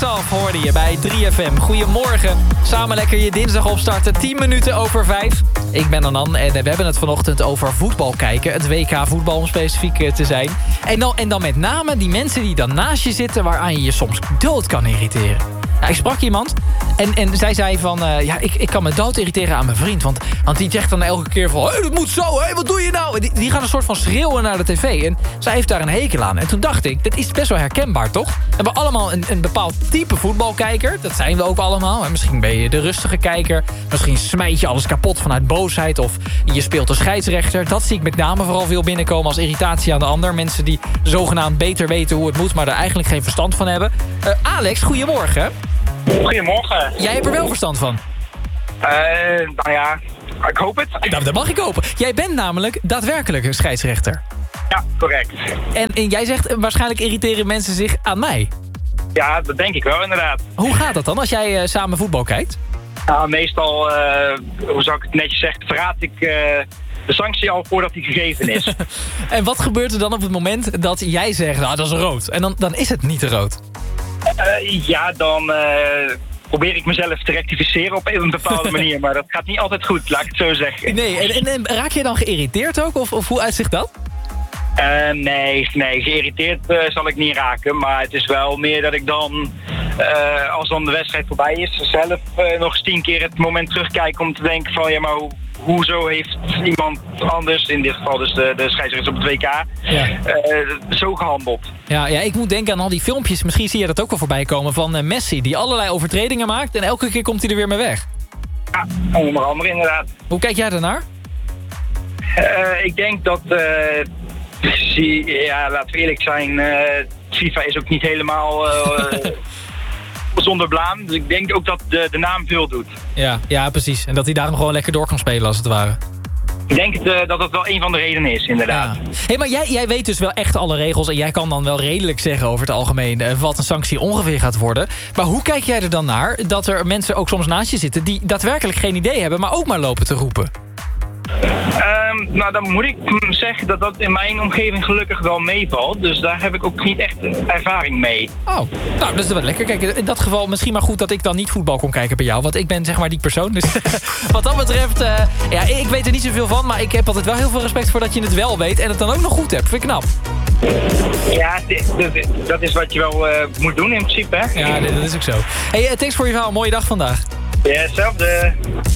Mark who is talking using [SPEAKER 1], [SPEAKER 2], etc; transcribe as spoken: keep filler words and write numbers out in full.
[SPEAKER 1] Face Off hoorde je bij drie F M. Goedemorgen. Samen lekker je dinsdag opstarten. tien minuten over vijf. Ik ben Anan en we hebben het vanochtend over voetbal kijken. Het W K voetbal om specifiek te zijn. En dan, en dan met name die mensen die dan naast je zitten... waaraan je je soms dood kan irriteren. Ja, ik sprak iemand en, en zij zei van... Uh, ja, ik, ik kan me dood irriteren aan mijn vriend. Want, want die zegt dan elke keer van... Hey, dat moet zo, hey, wat doe je nou? Die, die gaan een soort van schreeuwen naar de tv. En zij heeft daar een hekel aan. En toen dacht ik, dit is best wel herkenbaar, toch? We hebben allemaal een, een bepaald type voetbalkijker. Dat zijn we ook allemaal. En misschien ben je de rustige kijker. Misschien smijt je alles kapot vanuit boosheid. Of je speelt de scheidsrechter. Dat zie ik met name vooral veel binnenkomen als irritatie aan de ander. Mensen die zogenaamd beter weten hoe het moet... maar er eigenlijk geen verstand van hebben. Uh, Alex, goedemorgen.
[SPEAKER 2] Goedemorgen.
[SPEAKER 1] Jij hebt er wel verstand van?
[SPEAKER 2] Uh, nou ja, ik hoop het.
[SPEAKER 1] Nou, dat mag ik hopen. Jij bent namelijk daadwerkelijk een scheidsrechter.
[SPEAKER 2] Ja, correct.
[SPEAKER 1] En, en jij zegt, waarschijnlijk irriteren mensen zich aan mij.
[SPEAKER 2] Ja, dat denk ik wel inderdaad.
[SPEAKER 1] Hoe gaat dat dan als jij uh, samen voetbal kijkt?
[SPEAKER 2] Nou, meestal, uh, hoe zou ik het netjes zeggen, verraad ik uh, de sanctie al voordat die gegeven is.
[SPEAKER 1] En wat gebeurt er dan op het moment dat jij zegt, nou dat is rood. En dan, dan is het niet rood.
[SPEAKER 2] Uh, ja, dan uh, probeer ik mezelf te rectificeren op een bepaalde manier. Maar dat gaat niet altijd goed, laat ik het zo zeggen.
[SPEAKER 1] Nee, en, en, en raak je dan geïrriteerd ook? Of, of hoe uitzicht dat?
[SPEAKER 2] Uh, nee, nee, geïrriteerd uh, zal ik niet raken. Maar het is wel meer dat ik dan, uh, als dan de wedstrijd voorbij is... zelf uh, nog eens tien keer het moment terugkijk om te denken van... ja, maar hoe, hoezo heeft iemand anders, in dit geval dus de, de scheidsrechter op het W K... Ja. Uh, zo gehandeld.
[SPEAKER 1] Ja, ja, ik moet denken aan al die filmpjes. Misschien zie je dat ook wel voorbij komen van uh, Messi... die allerlei overtredingen maakt en elke keer komt hij er weer mee weg.
[SPEAKER 2] Ja, onder andere inderdaad.
[SPEAKER 1] Hoe kijk jij daarnaar?
[SPEAKER 2] Uh, ik denk dat... Uh, ja, laten we eerlijk zijn, uh, FIFA is ook niet helemaal uh, zonder blaam. Dus ik denk ook dat de, de naam veel doet.
[SPEAKER 1] Ja, ja, precies. En dat hij daarom gewoon lekker door kan spelen als het ware.
[SPEAKER 2] Ik denk uh, dat dat wel een van de redenen is, inderdaad.
[SPEAKER 1] Ja. Hey, maar jij, jij weet dus wel echt alle regels... en jij kan dan wel redelijk zeggen over het algemeen... Uh, wat een sanctie ongeveer gaat worden. Maar hoe kijk jij er dan naar dat er mensen ook soms naast je zitten... die daadwerkelijk geen idee hebben, maar ook maar lopen te roepen?
[SPEAKER 2] Um, nou, dan moet ik zeggen dat dat in mijn omgeving gelukkig wel meevalt. Dus daar heb ik ook niet echt ervaring mee.
[SPEAKER 1] Oh, nou, dat is wel lekker. Kijk, in dat geval misschien maar goed dat ik dan niet voetbal kon kijken bij jou. Want ik ben zeg maar die persoon. Dus wat dat betreft, uh, ja, ik weet er niet zoveel van. Maar ik heb altijd wel heel veel respect voor dat je het wel weet. En het dan ook nog goed hebt. Vind ik knap.
[SPEAKER 2] Ja, dat is wat je wel uh, moet doen in principe, hè?
[SPEAKER 1] Ja, dat is ook zo. Hey, thanks voor je verhaal. Mooie dag vandaag.
[SPEAKER 2] Ja, hetzelfde.